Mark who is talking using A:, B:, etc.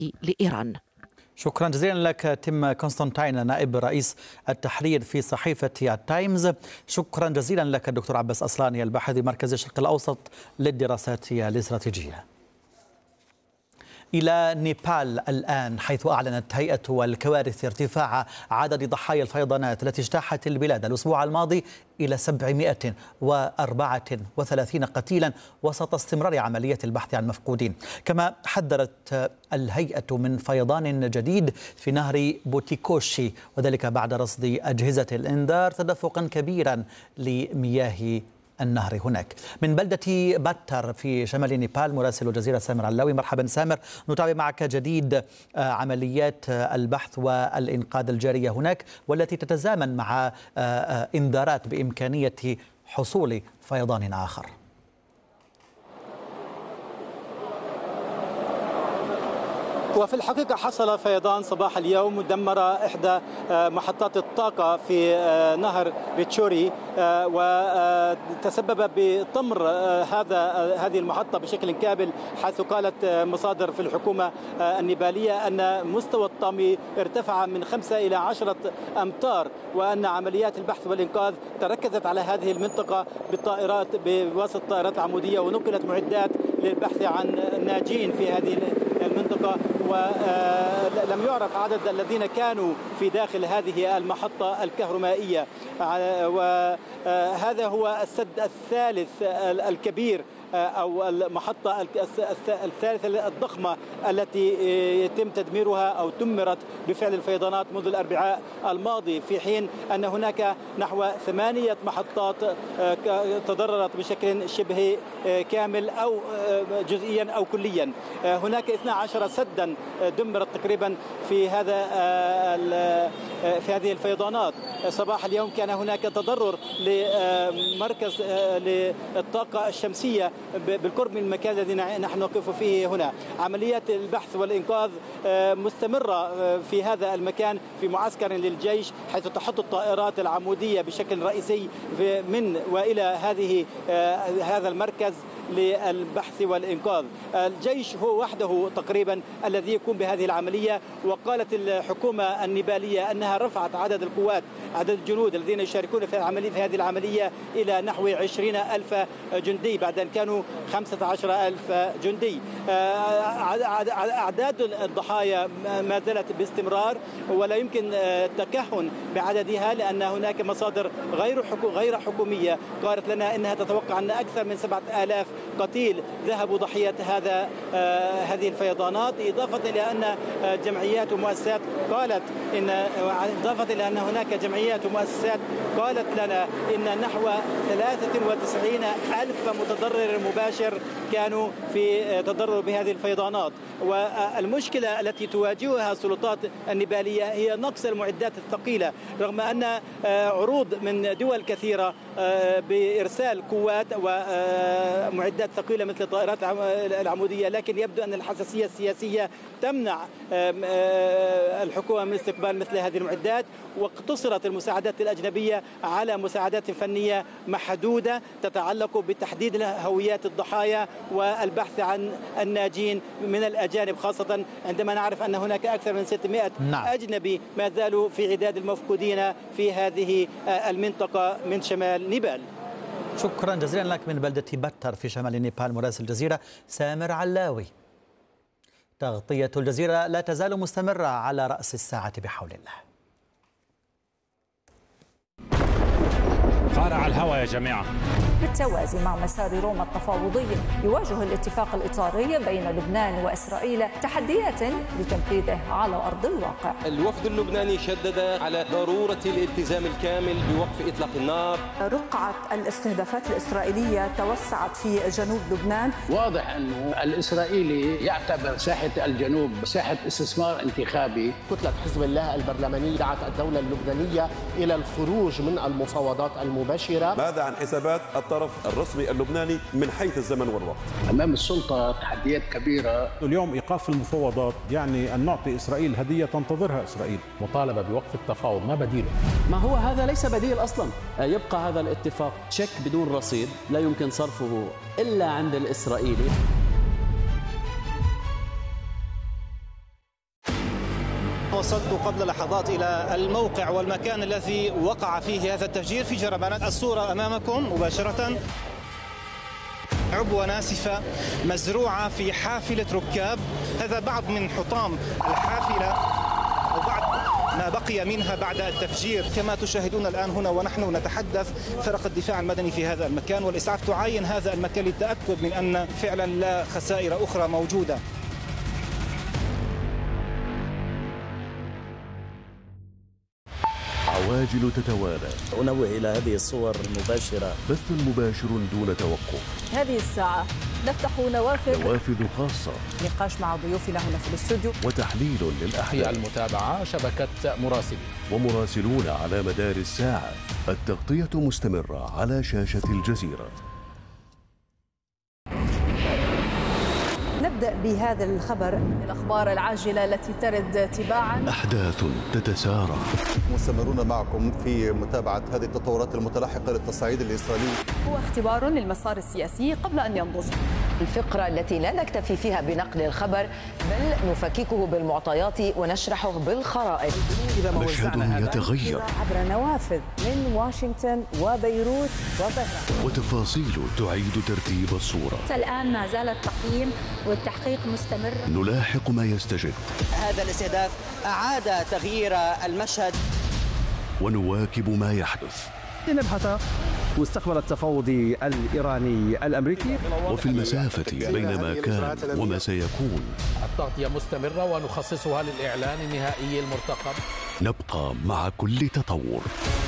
A: لإيران.
B: شكرا جزيلا لك تيم كونستانتين نائب رئيس التحرير في صحيفة التايمز. شكرا جزيلا لك الدكتور عباس أصلاني الباحث بمركز الشرق الأوسط للدراسات الاستراتيجية. إلى نيبال الآن، حيث أعلنت هيئة الكوارث ارتفاع عدد ضحايا الفيضانات التي اجتاحت البلاد الأسبوع الماضي إلى 734 قتيلا وسط استمرار عملية البحث عن مفقودين. كما حذرت الهيئة من فيضان جديد في نهر بوتيكوشي، وذلك بعد رصد أجهزة الإنذار تدفقا كبيرا لمياه النهر هناك. من بلدة باتر في شمال نيبال مراسل الجزيرة سامر علاوي. مرحبا سامر، نتابع معك جديد عمليات البحث والإنقاذ الجارية هناك، والتي تتزامن مع إنذارات بإمكانية حصول فيضان آخر.
C: وفي الحقيقة حصل فيضان صباح اليوم دمر إحدى محطات الطاقة في نهر ريتشوري، وتسبب بطمر هذه المحطة بشكل كامل، حيث قالت مصادر في الحكومة النيبالية أن مستوى الطمي ارتفع من 5 إلى 10 أمتار، وأن عمليات البحث والإنقاذ تركزت على هذه المنطقة بالطائرات بواسطة الطائرات العمودية، ونقلت معدات للبحث عن الناجين في هذه المنطقة، ولم يعرف عدد الذين كانوا في داخل هذه المحطة الكهربائية. وهذا هو السد الثالث الكبير أو المحطة الثالثة الضخمة التي يتم تدميرها أو دمرت بفعل الفيضانات منذ الأربعاء الماضي، في حين أن هناك نحو 8 محطات تضررت بشكل شبه كامل أو جزئيا أو كليا. هناك 12 سدا دمرت تقريبا في هذه الفيضانات. صباح اليوم كان هناك تضرر لمركز للطاقة الشمسية بالقرب من المكان الذي نحن نقف فيه هنا. عمليات البحث والإنقاذ مستمرة في هذا المكان في معسكر للجيش، حيث تحط الطائرات العمودية بشكل رئيسي من وإلى هذا المركز للبحث والإنقاذ. الجيش هو وحده تقريبا الذي يقوم بهذه العملية، وقالت الحكومة النيبالية أنها رفعت عدد القوات، عدد الجنود الذين يشاركون في هذه العملية إلى نحو 20,000 جندي بعد أن كانوا 15,000 جندي. أعداد الضحايا ما زالت باستمرار، ولا يمكن التكهن بعددها، لأن هناك مصادر غير حكومية قالت لنا أنها تتوقع أن أكثر من 7,000 قتيل ذهبوا ضحية هذه الفيضانات، إضافة إلى أن جمعيات ومؤسسات قالت أن هناك جمعيات ومؤسسات قالت لنا إن نحو 93,000 متضرر مباشر كانوا في تضرر بهذه الفيضانات. والمشكلة التي تواجهها السلطات النيبالية هي نقص المعدات الثقيلة، رغم أن عروض من دول كثيرة بإرسال قوات ومعدات ثقيلة مثل الطائرات العمودية، لكن يبدو أن الحساسية السياسية تمنع الحكومة من استقبال مثل هذه المعدات، واقتصرت المساعدات الأجنبية على مساعدات فنية محدودة تتعلق بتحديد هويات الضحايا والبحث عن الناجين من الأجانب، خاصة عندما نعرف أن هناك أكثر من 600 أجنبي ما زالوا في عداد المفقودين في هذه المنطقة من شمال نيبال.
B: شكرا جزيلا لك من بلدة باتر في شمال نيبال مراسل الجزيرة سامر علاوي. تغطية الجزيرة لا تزال مستمرة على رأس الساعة بحول الله.
D: قارع الهوى يا جماعة.
E: بالتوازي مع مسار روما التفاوضي، يواجه الاتفاق الإطاري بين لبنان وإسرائيل تحديات لتنفيذه على أرض الواقع.
F: الوفد اللبناني شدد على ضرورة الالتزام الكامل بوقف إطلاق النار.
E: رقعة الاستهدافات الإسرائيلية توسعت في جنوب لبنان.
G: واضح أنه الإسرائيلي يعتبر ساحة الجنوب ساحة استثمار انتخابي.
H: كتلة حزب الله البرلمانية دعت الدولة اللبنانية إلى الخروج من المفاوضات المباشرة.
I: ماذا عن حسابات الطرف الرسمي اللبناني من حيث الزمن والوقت؟
G: أمام السلطة تحديات كبيرة.
D: اليوم إيقاف المفاوضات يعني أن نعطي إسرائيل هدية تنتظرها إسرائيل.
J: مطالبة بوقف التفاوض، ما بديله؟
K: ما هو هذا ليس بديل أصلا. يبقى هذا الاتفاق تشيك بدون رصيد لا يمكن صرفه إلا عند الإسرائيلي.
C: وصلت قبل لحظات إلى الموقع والمكان الذي وقع فيه هذا التفجير في جربانة. الصورة أمامكم مباشرة، عبوة ناسفة مزروعة في حافلة ركاب. هذا بعض من حطام الحافلة أو بعض ما بقي منها بعد التفجير. كما تشاهدون الآن هنا ونحن نتحدث، فرق الدفاع المدني في هذا المكان والإسعاف تعاين هذا المكان للتأكد من أن فعلا لا خسائر أخرى موجودة.
A: عواجل تتوالى.
L: أنوه إلى هذه الصور المباشرة.
A: بث مباشر دون توقف.
E: هذه الساعة نفتح
A: نوافذ خاصة.
E: نقاش مع ضيوفنا هنا في الاستوديو.
A: وتحليل للأحداث.
J: المتابعة شبكة مراسلين.
A: ومراسلون على مدار الساعة. التغطية مستمرة على شاشة الجزيرة.
E: نبدأ بهذا الخبر، الأخبار العاجلة التي ترد تباعا.
A: أحداث تتسارع.
M: مستمرون معكم في متابعة هذه التطورات المتلاحقة للتصعيد الإسرائيلي.
E: هو اختبار للمسار السياسي قبل أن ينضج.
N: الفقرة التي لا نكتفي فيها بنقل الخبر بل نفككه بالمعطيات ونشرحه بالخرائط.
A: مشهد يتغير
E: عبر نوافذ من واشنطن وبيروت وطهران،
A: وتفاصيل تعيد ترتيب الصورة.
O: الآن ما زال التقييم والتحقيق مستمر.
A: نلاحق ما يستجد.
P: هذا الاستهداف أعاد تغيير المشهد.
A: ونواكب ما يحدث.
Q: لنبحث مستقبل التفاوض الإيراني الأمريكي.
A: وفي المسافة بين ما كان وما سيكون.
J: التغطية مستمرة ونخصصها للإعلان النهائي المرتقب.
A: نبقى مع كل تطور.